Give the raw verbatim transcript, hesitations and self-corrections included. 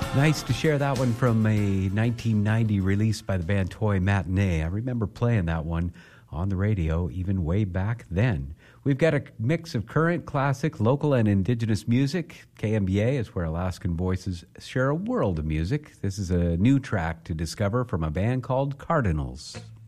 Nice to share that one from a nineteen ninety release by the band Toy Matinee. I remember playing that one on the radio even way back then. We've got a mix of current, classic, local, and indigenous music. K M B A is where Alaskan voices share a world of music. This is a new track to discover from a band called Cardinals.